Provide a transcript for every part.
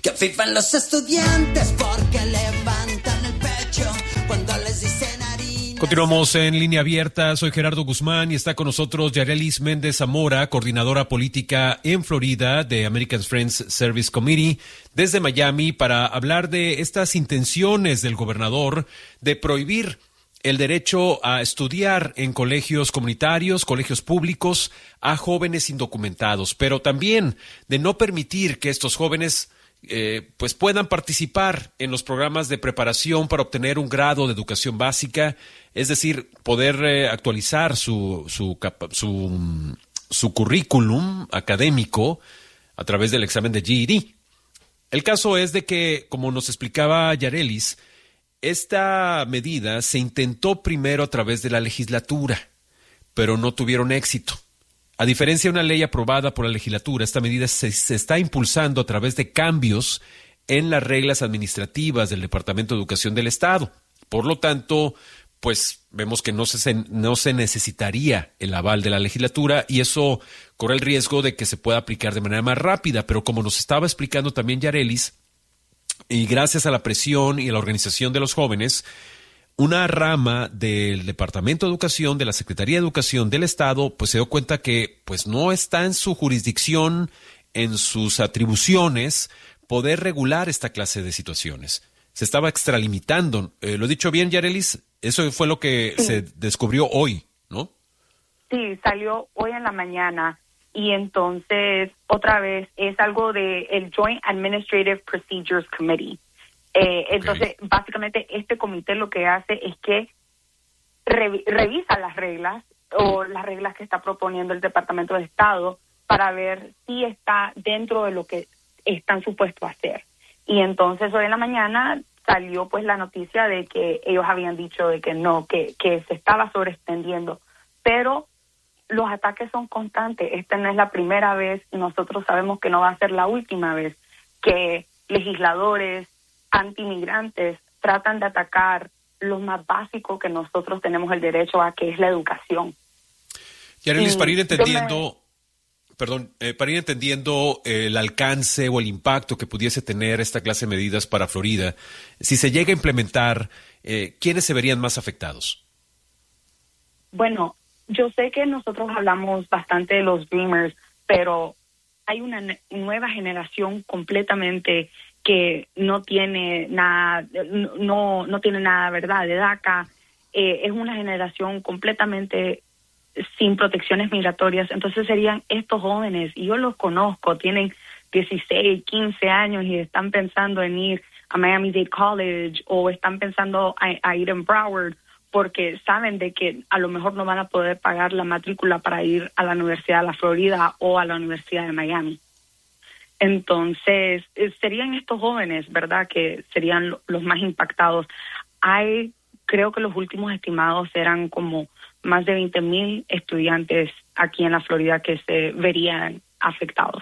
Que vivan los estudiantes porque levantan el pecho cuando les dicen harina. Continuamos en Línea Abierta. Soy Gerardo Guzmán y está con nosotros Yarelis Méndez Zamora, coordinadora política en Florida de American Friends Service Committee, desde Miami, para hablar de estas intenciones del gobernador de prohibir el derecho a estudiar en colegios comunitarios, colegios públicos, a jóvenes indocumentados, pero también de no permitir que estos jóvenes pues puedan participar en los programas de preparación para obtener un grado de educación básica, es decir, poder actualizar su currículum académico a través del examen de GED. El caso es de que, como nos explicaba Yarelis, esta medida se intentó primero a través de la legislatura, pero no tuvieron éxito. A diferencia de una ley aprobada por la legislatura, esta medida se está impulsando a través de cambios en las reglas administrativas del Departamento de Educación del Estado. Por lo tanto, pues vemos que no se necesitaría el aval de la legislatura y eso corre el riesgo de que se pueda aplicar de manera más rápida. Pero como nos estaba explicando también Yarelis, y gracias a la presión y a la organización de los jóvenes, una rama del Departamento de Educación, de la Secretaría de Educación del Estado, pues se dio cuenta que pues no está en su jurisdicción, en sus atribuciones, poder regular esta clase de situaciones. Se estaba extralimitando. ¿Lo he dicho bien, Yarelis? Eso fue lo que se descubrió hoy, ¿no? Sí, salió hoy en la mañana. Y entonces, otra vez, es algo de el Joint Administrative Procedures Committee. Entonces, básicamente, este comité lo que hace es que revisa las reglas o las reglas que está proponiendo el Departamento de Estado para ver si está dentro de lo que están supuestos a hacer. Y entonces, hoy en la mañana salió pues la noticia de que ellos habían dicho de que no, que se estaba sobreextendiendo. Pero los ataques son constantes. Esta no es la primera vez y nosotros sabemos que no va a ser la última vez que legisladores antimigrantes tratan de atacar lo más básico que nosotros tenemos el derecho a, que es la educación. Yarelis, para ir entendiendo, el alcance o el impacto que pudiese tener esta clase de medidas para Florida, si se llega a implementar, ¿quiénes se verían más afectados? Bueno, yo sé que nosotros hablamos bastante de los Dreamers, pero hay una nueva generación completamente que no tiene nada, no tiene nada, ¿verdad?, de DACA. Es una generación completamente sin protecciones migratorias. Entonces serían estos jóvenes, y yo los conozco, tienen 16, 15 años y están pensando en ir a Miami-Dade College o están pensando a ir en Broward porque saben de que a lo mejor no van a poder pagar la matrícula para ir a la Universidad de la Florida o a la Universidad de Miami. Entonces, serían estos jóvenes, ¿verdad?, que serían los más impactados. Creo que los últimos estimados eran como más de 20,000 estudiantes aquí en la Florida que se verían afectados.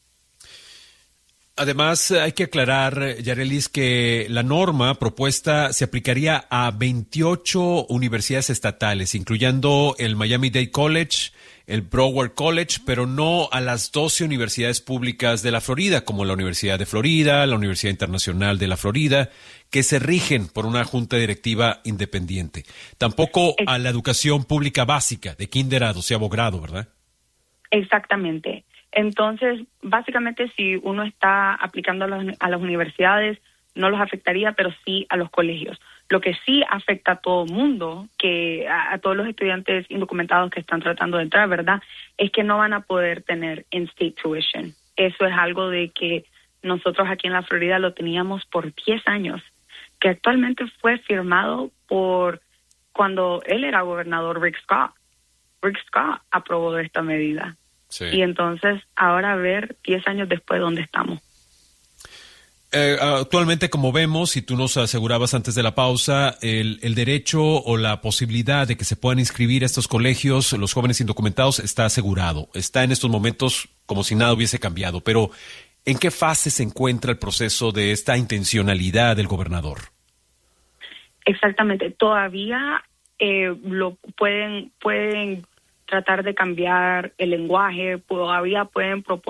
Además, hay que aclarar, Yarelis, que la norma propuesta se aplicaría a 28 universidades estatales, incluyendo el Miami-Dade College, el Broward College, pero no a las 12 universidades públicas de la Florida, como la Universidad de Florida, la Universidad Internacional de la Florida, que se rigen por una junta directiva independiente. Tampoco a la educación pública básica, de kinder a 12º grado, ¿verdad? Exactamente. Entonces, básicamente, si uno está aplicando a las universidades, no los afectaría, pero sí a los colegios. Lo que sí afecta a todo el mundo, que a todos los estudiantes indocumentados que están tratando de entrar, ¿verdad?, es que no van a poder tener in-state tuition. Eso es algo de que nosotros aquí en la Florida lo teníamos por 10 años, que actualmente fue firmado por cuando él era gobernador, Rick Scott. Rick Scott aprobó esta medida. Sí. Y entonces, ahora a ver, 10 años después, ¿dónde estamos? Actualmente, como vemos, y tú nos asegurabas antes de la pausa, el derecho o la posibilidad de que se puedan inscribir a estos colegios, los jóvenes indocumentados, está asegurado. Está en estos momentos como si nada hubiese cambiado. Pero, ¿en qué fase se encuentra el proceso de esta intencionalidad del gobernador? Exactamente. Todavía lo pueden tratar de cambiar el lenguaje, todavía pueden proponer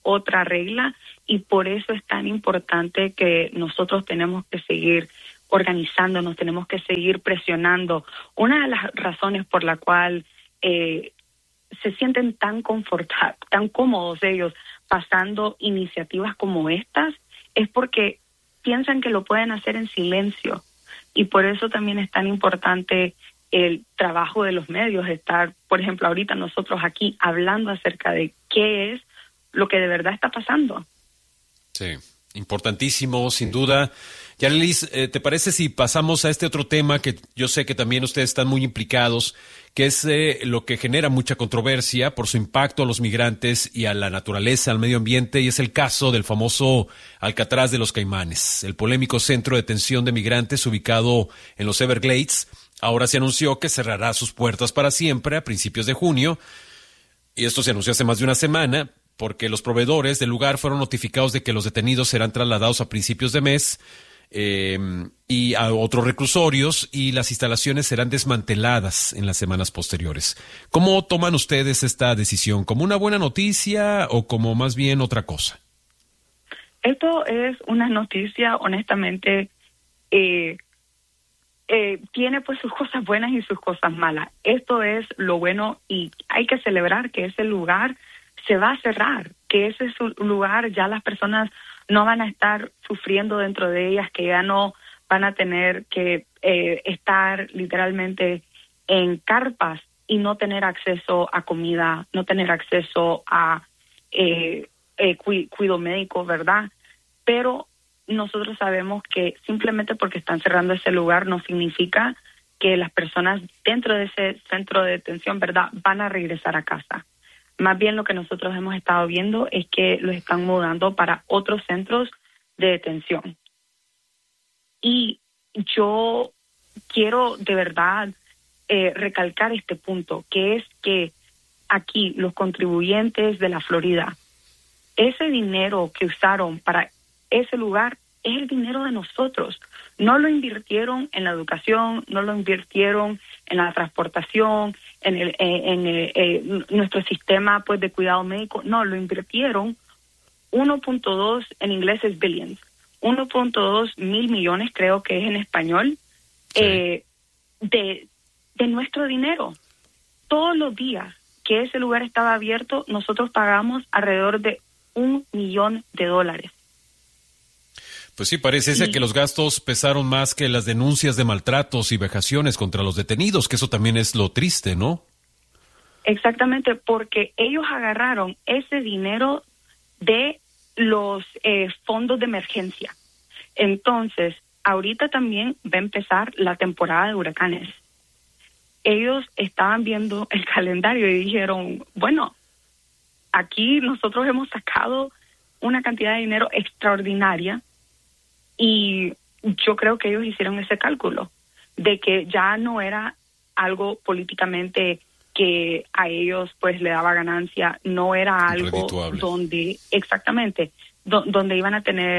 otra regla, y por eso es tan importante que nosotros tenemos que seguir organizándonos, tenemos que seguir presionando. Una de las razones por la cual se sienten tan tan cómodos ellos pasando iniciativas como estas es porque piensan que lo pueden hacer en silencio, y por eso también es tan importante el trabajo de los medios, estar, por ejemplo, ahorita nosotros aquí hablando acerca de qué es lo que de verdad está pasando. Sí, importantísimo, sin duda. Yarelis, ¿te parece si pasamos a este otro tema que yo sé que también ustedes están muy implicados, que es lo que genera mucha controversia por su impacto a los migrantes y a la naturaleza, al medio ambiente, y es el caso del famoso Alcatraz de los Caimanes, el polémico centro de detención de migrantes ubicado en los Everglades? Ahora se anunció que cerrará sus puertas para siempre a principios de junio, y esto se anunció hace más de una semana, porque los proveedores del lugar fueron notificados de que los detenidos serán trasladados a principios de mes y a otros reclusorios, y las instalaciones serán desmanteladas en las semanas posteriores. ¿Cómo toman ustedes esta decisión? ¿Como una buena noticia o como más bien otra cosa? Esto es una noticia, honestamente, tiene pues sus cosas buenas y sus cosas malas. Esto es lo bueno, y hay que celebrar que ese lugar se va a cerrar, que ese lugar ya las personas no van a estar sufriendo dentro de ellas, que ya no van a tener que estar literalmente en carpas y no tener acceso a comida, no tener acceso a cuidado médico, ¿verdad? Pero nosotros sabemos que simplemente porque están cerrando ese lugar no significa que las personas dentro de ese centro de detención, ¿verdad?, van a regresar a casa. Más bien lo que nosotros hemos estado viendo es que los están mudando para otros centros de detención. Y yo quiero de verdad recalcar este punto, que es que aquí los contribuyentes de la Florida, ese dinero que usaron para ese lugar es el dinero de nosotros. No lo invirtieron en la educación, no lo invirtieron en la transportación, en nuestro sistema pues de cuidado médico. No, lo invirtieron 1.2, en inglés es billions, 1.2 mil millones, creo que es en español, sí, de nuestro dinero. Todos los días que ese lugar estaba abierto, nosotros pagamos alrededor de $1 millón. Pues sí, parece ser que los gastos pesaron más que las denuncias de maltratos y vejaciones contra los detenidos, que eso también es lo triste, ¿no? Exactamente, porque ellos agarraron ese dinero de los fondos de emergencia. Entonces, ahorita también va a empezar la temporada de huracanes. Ellos estaban viendo el calendario y dijeron, bueno, aquí nosotros hemos sacado una cantidad de dinero extraordinaria, y yo creo que ellos hicieron ese cálculo de que ya no era algo políticamente que a ellos pues le daba ganancia, no era algo donde exactamente donde iban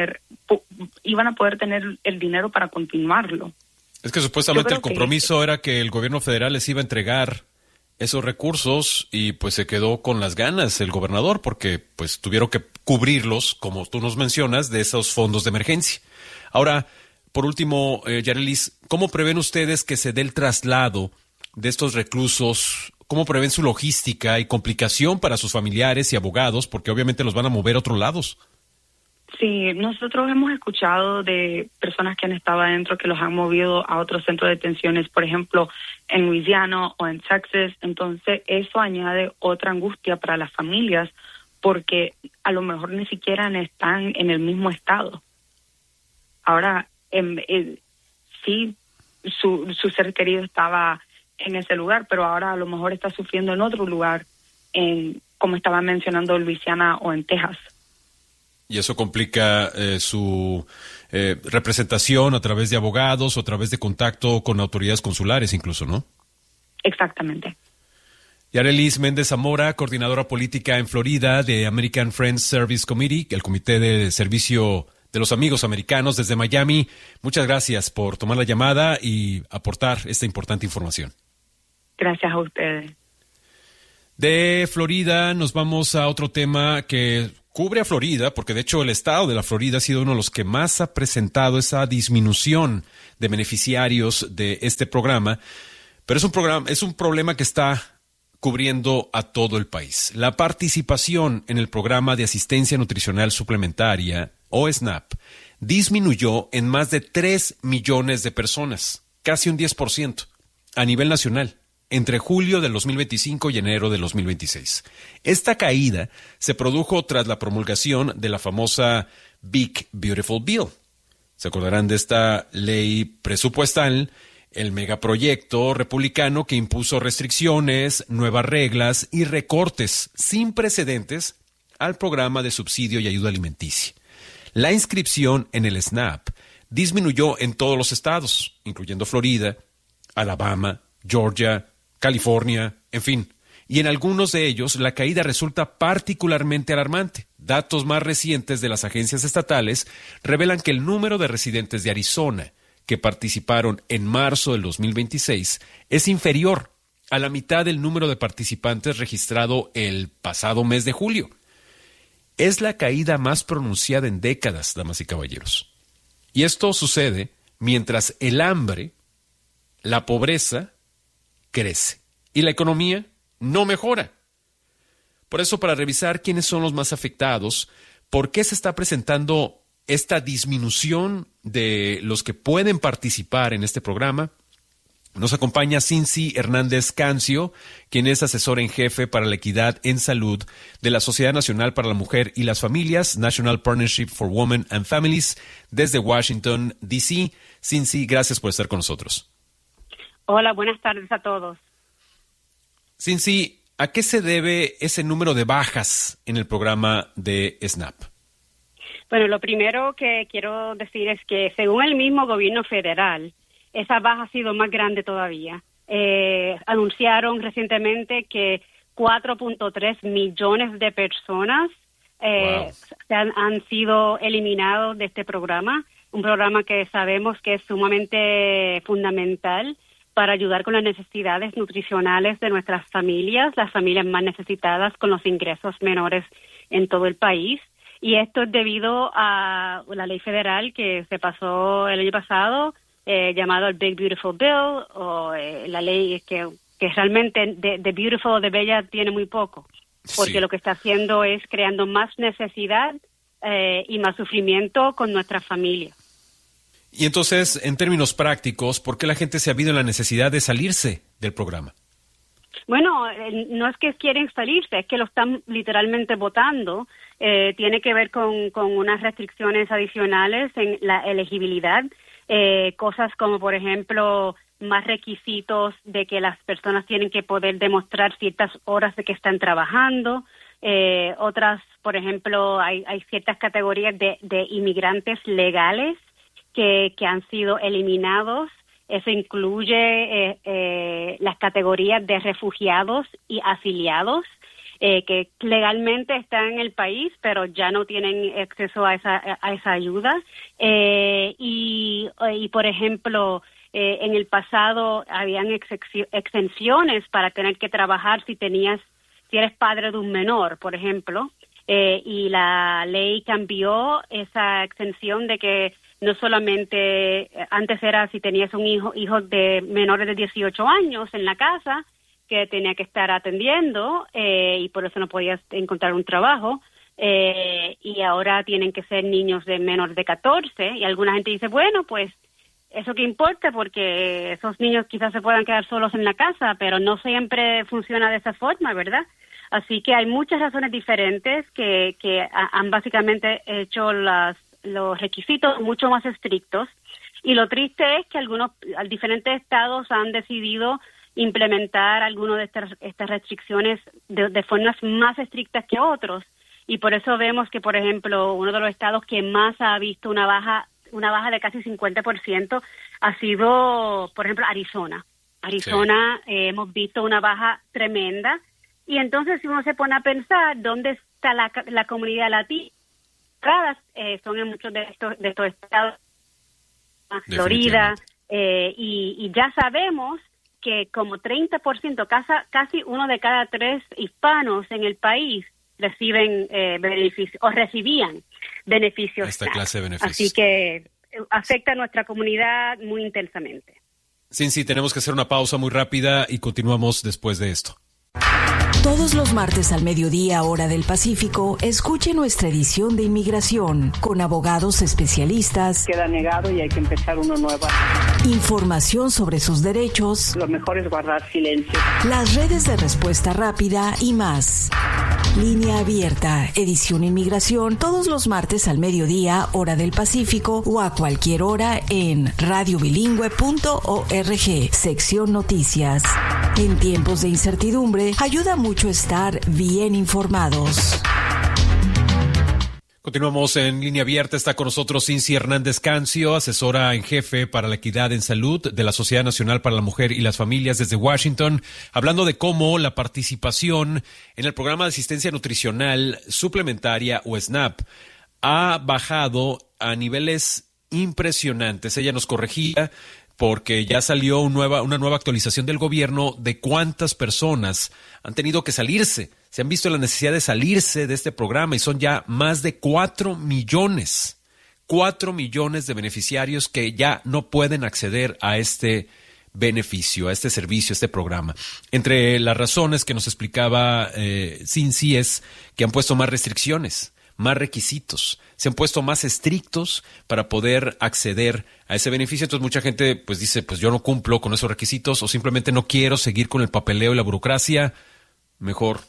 a poder tener el dinero para continuarlo. Es que supuestamente el compromiso era que el gobierno federal les iba a entregar esos recursos, y pues se quedó con las ganas el gobernador, porque pues tuvieron que cubrirlos, como tú nos mencionas, de esos fondos de emergencia. Ahora, por último, Yarelis, ¿cómo prevén ustedes que se dé el traslado de estos reclusos? ¿Cómo prevén su logística y complicación para sus familiares y abogados? Porque obviamente los van a mover a otros lados. Sí, nosotros hemos escuchado de personas que han estado adentro que los han movido a otros centros de detenciones, por ejemplo, en Louisiana o en Texas. Entonces, eso añade otra angustia para las familias, porque a lo mejor ni siquiera están en el mismo estado. Ahora, sí, su ser querido estaba en ese lugar, pero ahora a lo mejor está sufriendo en otro lugar, como estaba mencionando, Luisiana o en Texas. Y eso complica su representación a través de abogados o a través de contacto con autoridades consulares incluso, ¿no? Exactamente. Yarelis Méndez Zamora, coordinadora política en Florida de American Friends Service Committee, el Comité de Servicio de los Amigos Americanos desde Miami. Muchas gracias por tomar la llamada y aportar esta importante información. Gracias a ustedes. De Florida nos vamos a otro tema que cubre a Florida, porque de hecho el estado de la Florida ha sido uno de los que más ha presentado esa disminución de beneficiarios de este programa, pero es un problema que está cubriendo a todo el país. La participación en el programa de asistencia nutricional suplementaria, o SNAP, disminuyó en más de 3 millones de personas, casi un 10%, a nivel nacional, entre julio del 2025 y enero del 2026. Esta caída se produjo tras la promulgación de la famosa Big Beautiful Bill. Se acordarán de esta ley presupuestal, el megaproyecto republicano que impuso restricciones, nuevas reglas y recortes sin precedentes al programa de subsidio y ayuda alimenticia. La inscripción en el SNAP disminuyó en todos los estados, incluyendo Florida, Alabama, Georgia, California, en fin. Y en algunos de ellos la caída resulta particularmente alarmante. Datos más recientes de las agencias estatales revelan que el número de residentes de Arizona que participaron en marzo del 2026 es inferior a la mitad del número de participantes registrado el pasado mes de julio. Es la caída más pronunciada en décadas, damas y caballeros. Y esto sucede mientras el hambre, la pobreza, crece y la economía no mejora. Por eso, para revisar quiénes son los más afectados, por qué se está presentando esta disminución de los que pueden participar en este programa, nos acompaña Cincy Hernández Cancio, quien es asesora en jefe para la equidad en salud de la Sociedad Nacional para la Mujer y las Familias, National Partnership for Women and Families, desde Washington, D.C. Cincy, gracias por estar con nosotros. Hola, buenas tardes a todos. Cincy, ¿a qué se debe ese número de bajas en el programa de SNAP? Bueno, lo primero que quiero decir es que según el mismo gobierno federal, esa baja ha sido más grande todavía. Anunciaron recientemente que 4.3 millones de personas han sido eliminados de este programa, un programa que sabemos que es sumamente fundamental para ayudar con las necesidades nutricionales de nuestras familias, las familias más necesitadas con los ingresos menores en todo el país. Y esto es debido a la ley federal que se pasó el año pasado, llamado el Big Beautiful Bill, o la ley que realmente de beautiful o de bella tiene muy poco, porque sí, lo que está haciendo es creando más necesidad y más sufrimiento con nuestras familias. Y entonces, en términos prácticos, ¿por qué la gente se ha visto en la necesidad de salirse del programa? Bueno, no es que quieren salirse, es que lo están literalmente votando. Tiene que ver con unas restricciones adicionales en la elegibilidad, cosas como, por ejemplo, más requisitos de que las personas tienen que poder demostrar ciertas horas de que están trabajando. Otras, por ejemplo, hay ciertas categorías de inmigrantes legales que han sido eliminados. Eso incluye las categorías de refugiados y afiliados que legalmente están en el país, pero ya no tienen acceso a esa ayuda. Y por ejemplo, en el pasado habían exenciones para tener que trabajar si eres padre de un menor, por ejemplo, y la ley cambió esa exención de que no solamente antes era si tenías un hijo de menores de 18 años en la casa que tenía que estar atendiendo y por eso no podías encontrar un trabajo, y ahora tienen que ser niños de menores de 14, y alguna gente dice, bueno, pues eso qué importa porque esos niños quizás se puedan quedar solos en la casa, pero no siempre funciona de esa forma, ¿verdad? Así que hay muchas razones diferentes que han básicamente hecho los requisitos mucho más estrictos, y lo triste es que algunos diferentes estados han decidido implementar algunas de estas restricciones de formas más estrictas que otros, y por eso vemos que, por ejemplo, uno de los estados que más ha visto una baja de casi 50% ha sido, por ejemplo, Arizona. Arizona, sí. Hemos visto una baja tremenda, y entonces si uno se pone a pensar dónde está la comunidad latina, son en muchos de estos estados, Florida, y ya sabemos que como 30%, casi uno de cada 3 hispanos en el país reciben beneficios o recibían beneficios. Esta clase de beneficios. Así que afecta a nuestra comunidad muy intensamente. Sí, tenemos que hacer una pausa muy rápida y continuamos después de esto. Todos los martes al mediodía, hora del Pacífico, escuche nuestra edición de Inmigración con abogados especialistas. Queda negado y hay que empezar uno nuevo. Información sobre sus derechos. Lo mejor es guardar silencio. Las redes de respuesta rápida y más. Línea Abierta, edición Inmigración, todos los martes al mediodía, hora del Pacífico o a cualquier hora en radiobilingüe.org, sección Noticias. En tiempos de incertidumbre, ayuda mucho estar bien informados. Continuamos en Línea Abierta. Está con nosotros Cincy Hernández Cancio, asesora en jefe para la equidad en salud de la Sociedad Nacional para la Mujer y las Familias desde Washington, hablando de cómo la participación en el programa de asistencia nutricional suplementaria o SNAP ha bajado a niveles impresionantes. Ella nos corregía porque ya salió una nueva actualización del gobierno de cuántas personas han tenido que salirse. Se han visto la necesidad de salirse de este programa y son ya más de 4 millones. 4 millones de beneficiarios que ya no pueden acceder a este beneficio, a este servicio, a este programa. Entre las razones que nos explicaba Cincy es que han puesto más restricciones, más requisitos, se han puesto más estrictos para poder acceder a ese beneficio. Entonces mucha gente pues dice, pues yo no cumplo con esos requisitos o simplemente no quiero seguir con el papeleo y la burocracia, mejor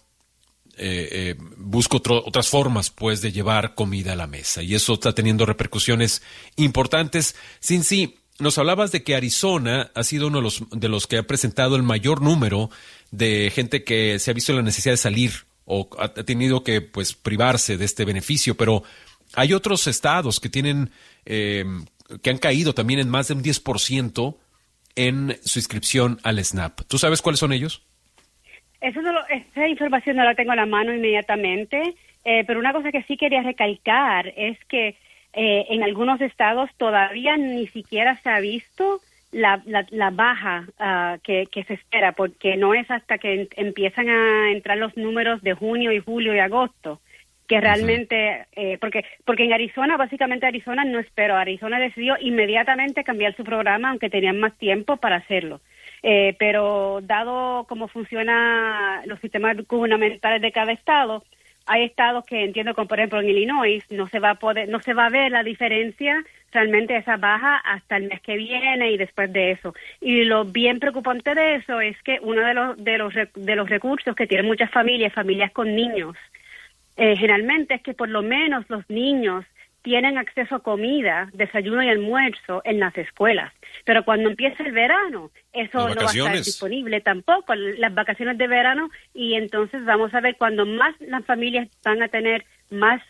busco otras formas pues de llevar comida a la mesa, y eso está teniendo repercusiones importantes. Cincy, nos hablabas de que Arizona ha sido uno de los que ha presentado el mayor número de gente que se ha visto en la necesidad de salir o ha tenido que pues privarse de este beneficio, pero hay otros estados que tienen que han caído también en más de un 10% en su inscripción al SNAP. ¿Tú sabes cuáles son ellos? Esa información no la tengo a la mano inmediatamente, pero una cosa que sí quería recalcar es que en algunos estados todavía ni siquiera se ha visto la baja que se espera, porque no es hasta que empiezan a entrar los números de junio y julio y agosto que realmente, porque en Arizona, básicamente Arizona no esperó. Arizona decidió inmediatamente cambiar su programa, aunque tenían más tiempo para hacerlo. Pero dado cómo funcionan los sistemas gubernamentales de cada estado, hay estados que entiendo, como por ejemplo en Illinois, no se va a ver la diferencia realmente esa baja hasta el mes que viene y después de eso. Y lo bien preocupante de eso es que uno de los recursos que tienen muchas familias con niños, generalmente es que por lo menos los niños tienen acceso a comida, desayuno y almuerzo en las escuelas. Pero cuando empieza el verano, eso no va a estar disponible tampoco, las vacaciones de verano, y entonces vamos a ver cuando más las familias van a tener más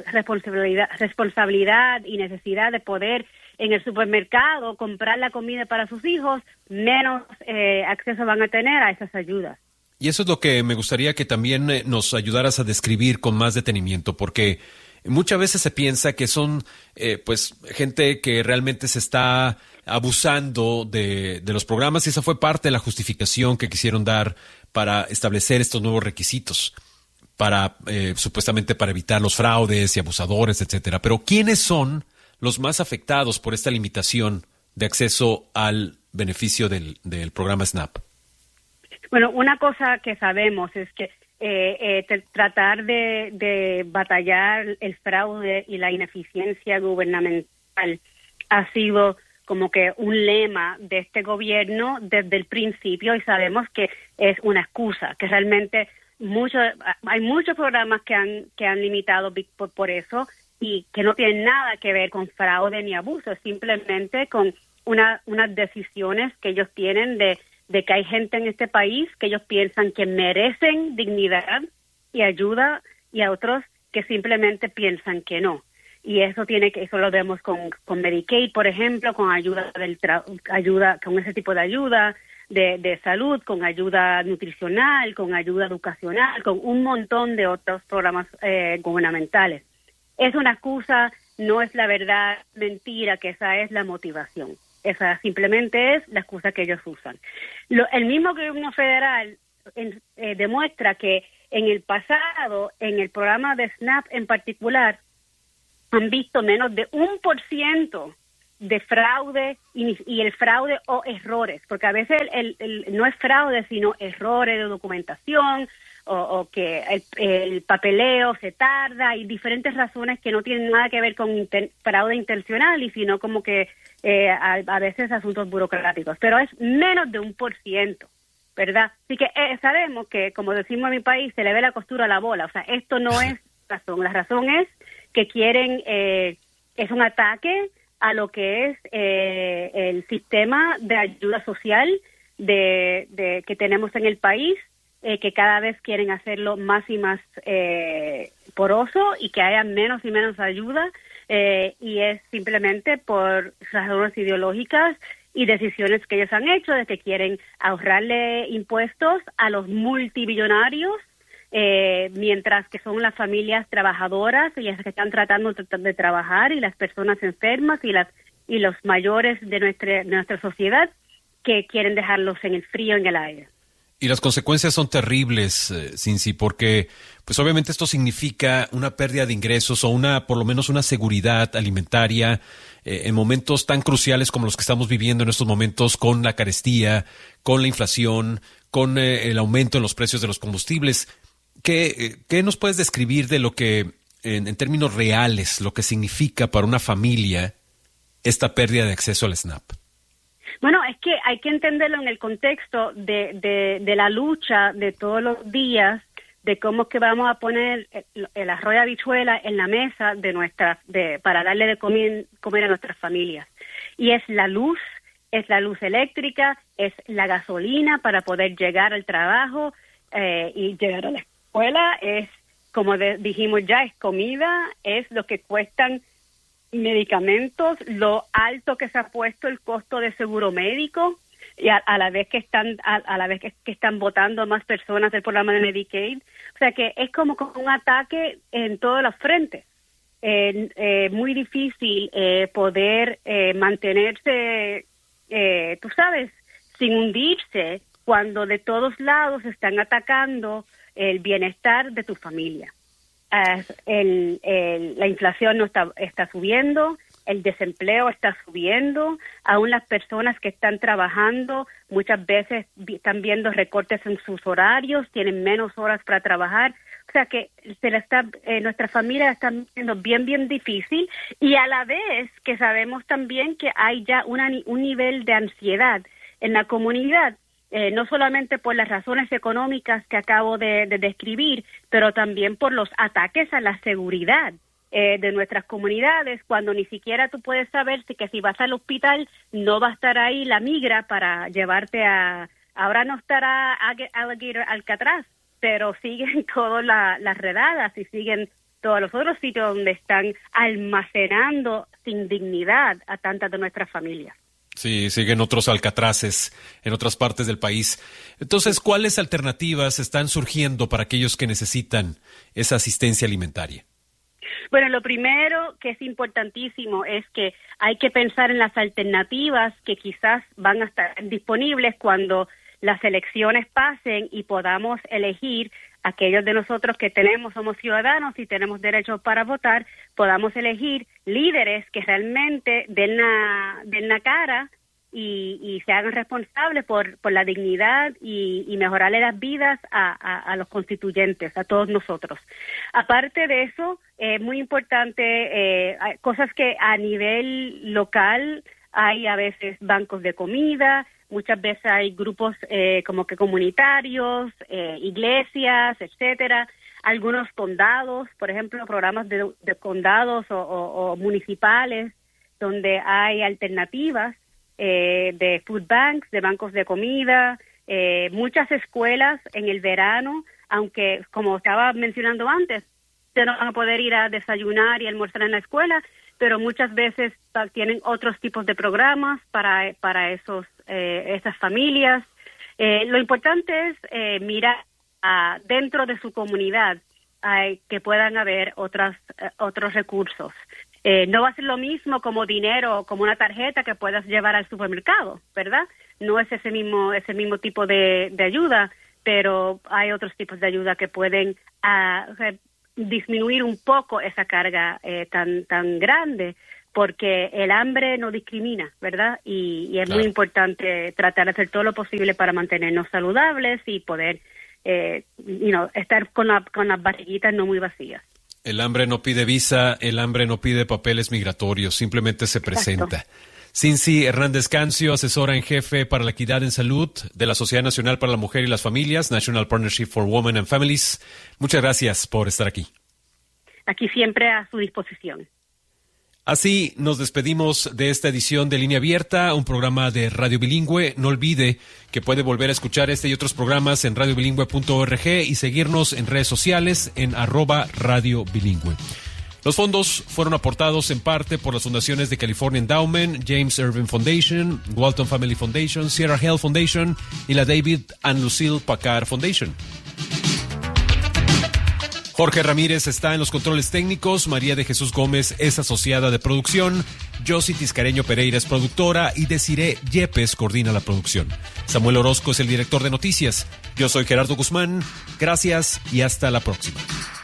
responsabilidad y necesidad de poder en el supermercado comprar la comida para sus hijos, menos acceso van a tener a esas ayudas. Y eso es lo que me gustaría que también nos ayudaras a describir con más detenimiento, porque muchas veces se piensa que son pues gente que realmente se está abusando de los programas, y esa fue parte de la justificación que quisieron dar para establecer estos nuevos requisitos, para supuestamente para evitar los fraudes y abusadores, etcétera. Pero ¿quiénes son los más afectados por esta limitación de acceso al beneficio del programa SNAP? Bueno, una cosa que sabemos es que tratar de batallar el fraude y la ineficiencia gubernamental ha sido como que un lema de este gobierno desde el principio, y sabemos que es una excusa, que realmente hay muchos programas que han limitado por eso, y que no tienen nada que ver con fraude ni abuso, simplemente con unas decisiones que ellos tienen de que hay gente en este país que ellos piensan que merecen dignidad y ayuda, y a otros que simplemente piensan que no. Y eso lo vemos con Medicaid, por ejemplo, con ayuda con ese tipo de ayuda de salud, con ayuda nutricional, con ayuda educacional, con un montón de otros programas gubernamentales. Es una excusa, no es la verdad, mentira, que esa es la motivación. Esa simplemente es la excusa que ellos usan. El mismo gobierno federal demuestra que en el pasado, en el programa de SNAP en particular, han visto menos de 1% de fraude y el fraude o errores, porque a veces no es fraude, sino errores de documentación o que el papeleo se tarda y diferentes razones que no tienen nada que ver con fraude intencional y sino como que a veces asuntos burocráticos, pero es menos de 1%, ¿verdad? Así que sabemos que, como decimos en mi país, se le ve la costura a la bola, o sea, esto no es razón, la razón es que quieren, es un ataque a lo que es el sistema de ayuda social que tenemos en el país, que cada vez quieren hacerlo más y más poroso y que haya menos y menos ayuda, y es simplemente por razones ideológicas y decisiones que ellos han hecho de que quieren ahorrarle impuestos a los multimillonarios, mientras que son las familias trabajadoras, ellas que están tratando de trabajar, y las personas enfermas y los mayores de nuestra sociedad que quieren dejarlos en el frío, en el aire. Y las consecuencias son terribles, Cincy, porque pues obviamente esto significa una pérdida de ingresos o por lo menos una seguridad alimentaria en momentos tan cruciales como los que estamos viviendo en estos momentos, con la carestía, con la inflación, con el aumento en los precios de los combustibles. ¿Qué nos puedes describir de lo que, en términos reales, lo que significa para una familia esta pérdida de acceso al SNAP? Bueno, es que hay que entenderlo en el contexto de la lucha de todos los días, de cómo que vamos a poner el arroz y habichuela en la mesa para darle de comer a nuestras familias. Y es la luz eléctrica, es la gasolina para poder llegar al trabajo y llegar a la escuela, es, como dijimos ya, es comida, es lo que cuestan medicamentos, lo alto que se ha puesto el costo de seguro médico, y a la vez que están votando a más personas del programa de Medicaid. O sea que es como un ataque en todos los frentes. Muy difícil poder mantenerse, tú sabes, sin hundirse cuando de todos lados están atacando el bienestar de tu familia. La inflación no está subiendo, el desempleo está subiendo, aún las personas que están trabajando muchas veces están viendo recortes en sus horarios, tienen menos horas para trabajar, o sea que nuestra familia está siendo bien difícil, y a la vez que sabemos también que hay ya un nivel de ansiedad en la comunidad. No solamente por las razones económicas que acabo de describir, pero también por los ataques a la seguridad de nuestras comunidades, cuando ni siquiera tú puedes saber que si vas al hospital no va a estar ahí la migra para llevarte ahora no estará Alligator Alcatraz, pero siguen todas las redadas y siguen todos los otros sitios donde están almacenando sin dignidad a tantas de nuestras familias. Sí, siguen otros alcatraces en otras partes del país. Entonces, ¿cuáles alternativas están surgiendo para aquellos que necesitan esa asistencia alimentaria? Bueno, lo primero que es importantísimo es que hay que pensar en las alternativas que quizás van a estar disponibles cuando las elecciones pasen y podamos elegir, aquellos de nosotros que somos ciudadanos y tenemos derechos para votar, podamos elegir líderes que realmente den la cara y se hagan responsables por la dignidad y mejorarle las vidas a los constituyentes, a todos nosotros. Aparte de eso, muy importante, cosas que a nivel local hay a veces bancos de comida, muchas veces hay grupos como que comunitarios, iglesias, etcétera. Algunos condados, por ejemplo, programas de condados o municipales donde hay alternativas de food banks, de bancos de comida, muchas escuelas en el verano, aunque como estaba mencionando antes, ustedes no van a poder ir a desayunar y almorzar en la escuela, pero muchas veces tienen otros tipos de programas para esas familias. Lo importante es mirar dentro de su comunidad que puedan haber otros recursos. No va a ser lo mismo como dinero, como una tarjeta que puedas llevar al supermercado, ¿verdad? No es ese mismo tipo de ayuda, pero hay otros tipos de ayuda que pueden disminuir un poco esa carga tan grande, porque el hambre no discrimina, ¿verdad? Y es muy importante tratar de hacer todo lo posible para mantenernos saludables y poder estar con las barriguitas no muy vacías. El hambre no pide visa, el hambre no pide papeles migratorios, simplemente se presenta. Exacto. Cincy Hernández Cancio, asesora en jefe para la equidad en salud de la Sociedad Nacional para la Mujer y las Familias, National Partnership for Women and Families. Muchas gracias por estar aquí. Aquí siempre a su disposición. Así nos despedimos de esta edición de Línea Abierta, un programa de Radio Bilingüe. No olvide que puede volver a escuchar este y otros programas en radiobilingüe.org y seguirnos en redes sociales en @Radio Bilingüe. Los fondos fueron aportados en parte por las fundaciones de California Endowment, James Irving Foundation, Walton Family Foundation, Sierra Health Foundation y la David and Lucille Packard Foundation. Jorge Ramírez está en los controles técnicos, María de Jesús Gómez es asociada de producción, Josie Tiscareño Pereira es productora y Desiree Yepes coordina la producción. Samuel Orozco es el director de noticias. Yo soy Gerardo Guzmán. Gracias y hasta la próxima.